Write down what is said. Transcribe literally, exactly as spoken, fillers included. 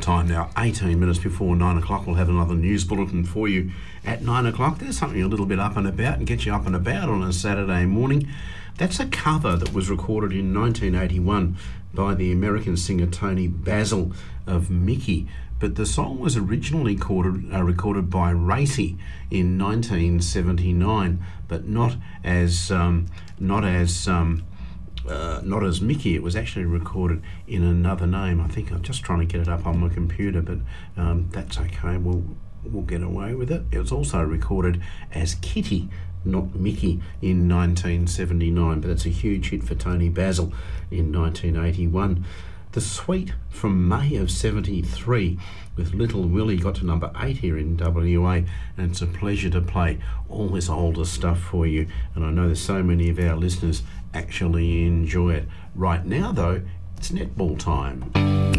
time now, eighteen minutes before nine o'clock. We'll have another news bulletin for you at nine o'clock. There's something a little bit up and about and get you up and about on a Saturday morning. That's a cover that was recorded in nineteen eighty-one by the American singer Tony Basil of Mickey. But the song was originally recorded, uh, recorded by Racy in nineteen seventy-nine, but not as um, not as um, uh, not as Mickey. It was actually recorded in another name. I think I'm just trying to get it up on my computer, but um, that's okay. We'll we'll get away with it. It was also recorded as Kitty, not Mickey, in nineteen seventy-nine, but it's a huge hit for Tony Basil in nineteen eighty-one. The Sweet from May of seventy-three with Little Willie got to number eight here in W A, and it's a pleasure to play all this older stuff for you, and I know there's so many of our listeners actually enjoy it. Right now though, it's netball time.